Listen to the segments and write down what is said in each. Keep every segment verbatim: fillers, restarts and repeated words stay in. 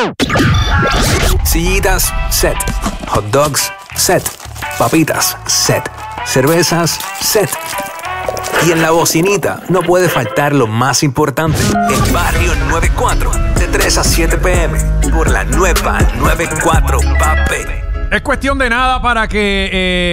Sillitas, set. Hot dogs, set. Papitas, set. Cervezas, set. Y en la bocinita no puede faltar lo más importante, el Barrio noventa y cuatro, de tres a siete p m por la nueva noventa y cuatro, papi. Es cuestión de nada para que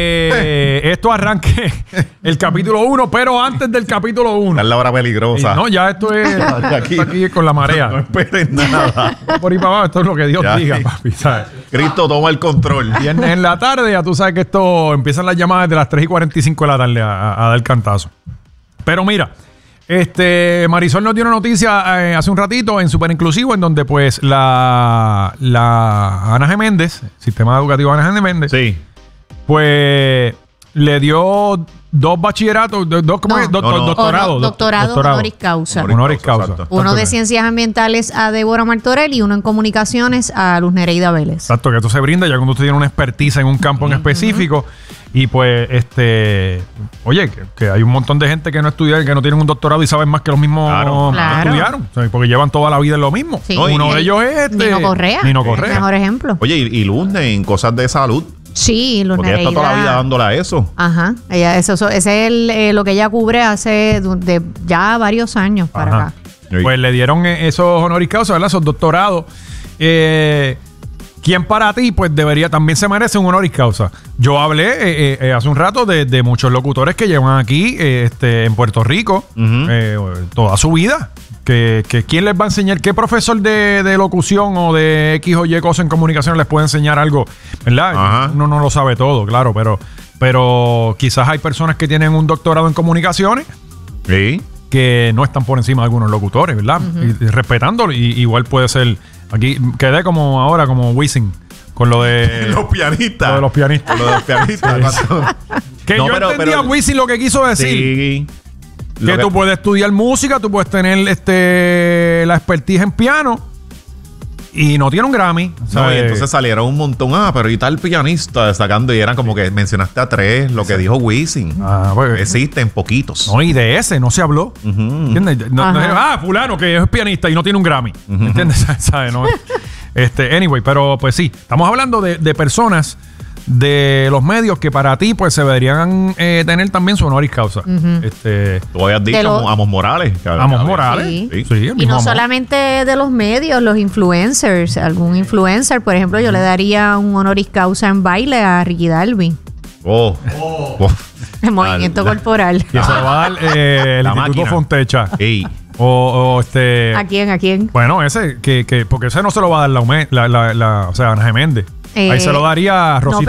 eh, esto arranque el capítulo uno, pero antes del capítulo uno. Es la hora peligrosa. Y no, ya esto es aquí, está aquí con la marea. No esperen nada. Por ahí para abajo, esto es lo que Dios Ya, diga, sí. papi, ¿sabes? Cristo toma el control. Y en, en la tarde ya tú sabes que esto empiezan las llamadas de las tres y cuarenta y cinco de la tarde a, a, a dar cantazo. Pero mira, este Marisol nos dio una noticia eh, hace un ratito en Super Inclusivo, en donde pues la, la Ana G. Méndez, Sistema Educativo Ana G. Méndez, Sí. pues le dio dos bachilleratos, do- dos, ¿cómo No. es? Do- No, no. doctorado, Oro- doctorado honoris causa. Honoris Honoris causa. Exacto. Uno de Exacto. Ciencias Ambientales a Débora Martorell y uno en Comunicaciones a Luz Nereida Vélez. Exacto, que esto se brinda ya cuando usted tiene una expertise en un campo en específico. Y pues, este, oye, que, que hay un montón de gente que no estudia, que no tienen un doctorado y saben más que los mismos Claro. que Claro. estudiaron. O sea, porque llevan toda la vida en lo mismo. Sí. Uno El- de ellos es este. Nino Correa. Nino El Correa. mejor ejemplo. Oye, y, y Luz en cosas de salud. Sí, Luz Porque ella está toda la vida Nereida. dándole a eso. Ajá. Ella, eso, eso- ese es el, eh, lo que ella cubre hace de, de ya varios años para Ajá. acá. Sí. Pues le dieron eh, esos honoris causa, ¿verdad? Esos doctorados. Eh, ¿Quién para ti, pues debería, también se merece un honoris causa? Yo hablé eh, eh, hace un rato de, de muchos locutores que llevan aquí eh, este, en Puerto Rico Ujú. eh, toda su vida. Que, que ¿Quién les va a enseñar? ¿Qué profesor de, de locución o de X o Y cosa en comunicación les puede enseñar algo? ¿Verdad? Ajá. Uno no lo sabe todo, claro, pero, pero quizás hay personas que tienen un doctorado en comunicaciones Sí. que no están por encima de algunos locutores, ¿verdad? y, y respetándolo, y, igual puede ser. Aquí quedé como ahora, como Wisin, con lo de. Los pianistas. Lo de los pianistas. Lo de los pianistas. Cuando- Que No, yo pero- entendía pero- Wisin lo que quiso decir. Sí. Que, Lo tú puedes estudiar música, tú puedes tener este la expertise en piano y no tiene un Grammy. No, ¿sabes? y entonces salieron un montón. Ah, pero y tal pianista sacando. Y eran como que mencionaste a tres. Lo que dijo Wisin. Ah, pues, Existen poquitos. no, y de ese no se habló. Ujú. ¿Entiendes? No- no Ajá. dijeron, ah, fulano que es pianista y no tiene un Grammy. ¿Entiendes? ¿Sabes? No, este, anyway, pero pues sí, estamos hablando de, de personas de los medios que para ti pues se deberían eh, tener también su honoris causa. Este, Tú habías dicho De lo- Amos Morales. que- Amos que- Morales. Sí. Sí. Sí, el Y mismo no amor. solamente de los medios, los influencers. Algún influencer, por ejemplo, yo le daría un honoris causa en baile a Ricky Dalby. Oh. Oh. En movimiento la- corporal. Y eso lo va a dar eh, el La Instituto máquina. Fontecha. Ey. O, o este. ¿A quién? ¿A quién? Bueno, ese, que, que, porque ese no se lo va a dar la, Ume- la, la, la- o sea, Ana G. Méndez. Eh, Ahí se lo daría a no, Rosita